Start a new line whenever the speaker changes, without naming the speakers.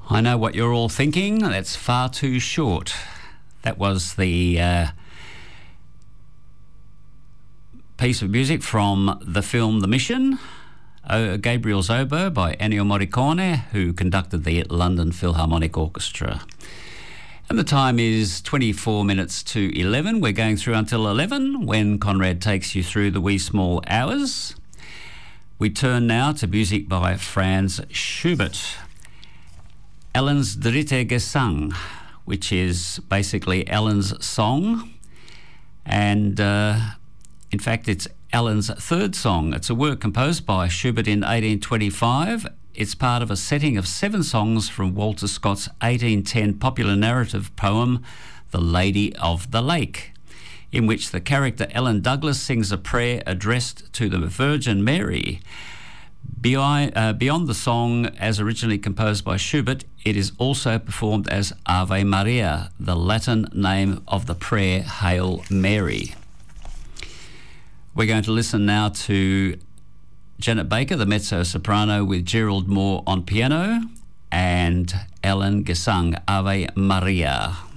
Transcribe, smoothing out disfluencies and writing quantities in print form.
I know what you're all thinking. That's far too short. That was the piece of music from the film The Mission, Gabriel's Oboe by Ennio Morricone, who conducted the London Philharmonic Orchestra. And the time is 24 minutes to 11. We're going through until 11 when Conrad takes you through the wee small hours. We turn now to music by Franz Schubert. Ellen's Dritte Gesang, which is basically Ellen's song. And in fact, it's Ellen's third song. It's a work composed by Schubert in 1825. It's part of a setting of 7 songs from Walter Scott's 1810 popular narrative poem, The Lady of the Lake, in which the character Ellen Douglas sings a prayer addressed to the Virgin Mary. Beyond the song as originally composed by Schubert, it is also performed as Ave Maria, the Latin name of the prayer Hail Mary. We're going to listen now to Janet Baker, the mezzo-soprano, with Gerald Moore on piano, and Ellen Gesang, Ave Maria.